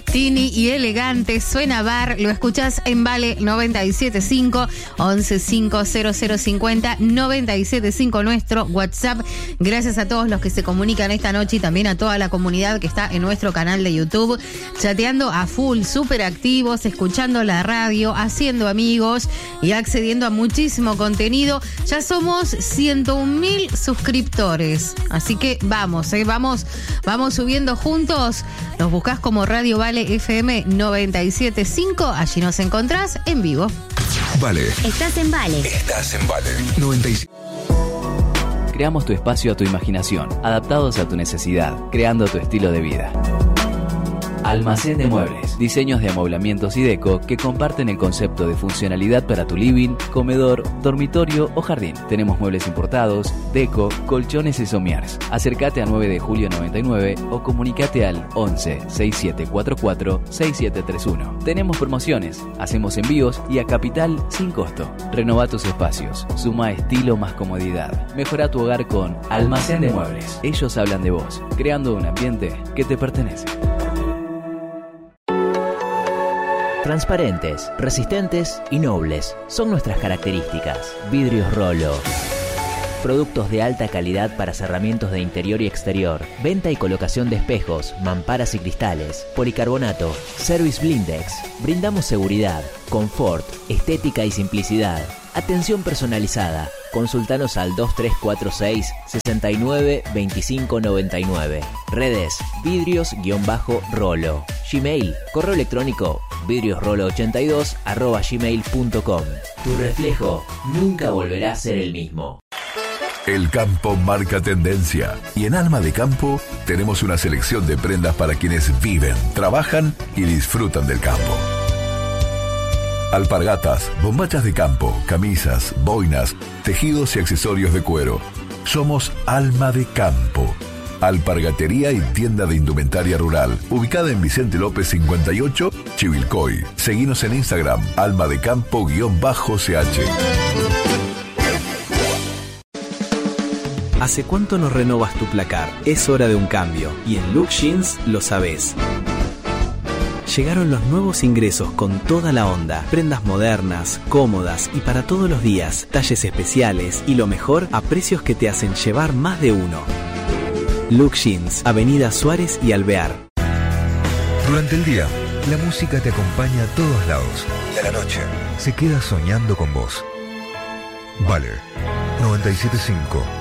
Tini y Elegante, suena bar, lo escuchás en Vale 97.5, 115050 975 nuestro WhatsApp. Gracias a todos los que se comunican esta noche y también a toda la comunidad que está en nuestro canal de YouTube, chateando a full, súper activos, escuchando la radio, haciendo amigos y accediendo a muchísimo contenido. Ya somos 101.000 suscriptores, así que vamos subiendo juntos. Nos buscás como Radio Vale FM 97.5, allí nos encontrás en vivo. Vale. Estás en Vale. Estás en Vale 97. Creamos tu espacio a tu imaginación, adaptados a tu necesidad, creando tu estilo de vida. Almacén de Muebles. Diseños de amoblamientos y deco que comparten el concepto de funcionalidad para tu living, comedor, dormitorio o jardín. Tenemos muebles importados, deco, colchones y somiers. Acércate a 9 de julio 99 o comunicate al 11 6744 6731. Tenemos promociones, hacemos envíos y a capital sin costo. Renová tus espacios, suma estilo más comodidad. Mejora tu hogar con Almacén de Muebles. Ellos hablan de vos, creando un ambiente que te pertenece. Transparentes, resistentes y nobles son nuestras características. Vidrios Rolo. Productos de alta calidad para cerramientos de interior y exterior. Venta y colocación de espejos, mamparas y cristales. Policarbonato. Service Blindex. Brindamos seguridad, confort, estética y simplicidad. Atención personalizada. Consultanos al 2346 69 25 99. Redes vidrios-rolo. Gmail, correo electrónico vidriosrolo82@gmail.com. Tu reflejo nunca volverá a ser el mismo. El campo marca tendencia y en Alma de Campo tenemos una selección de prendas para quienes viven, trabajan y disfrutan del campo. Alpargatas, bombachas de campo, camisas, boinas, tejidos y accesorios de cuero. Somos Alma de Campo. Alpargatería y tienda de indumentaria rural, ubicada en Vicente López 58, Chivilcoy. Seguinos en Instagram, almadecampo_ch. ¿Hace cuánto no renovas tu placar? Es hora de un cambio y en Look Jeans lo sabés. Llegaron los nuevos ingresos con toda la onda. Prendas modernas, cómodas y para todos los días. Talles especiales y lo mejor a precios que te hacen llevar más de uno. Look Jeans, Avenida Suárez y Alvear. Durante el día, la música te acompaña a todos lados. Y a la noche, se queda soñando con vos. Vale, 97.5.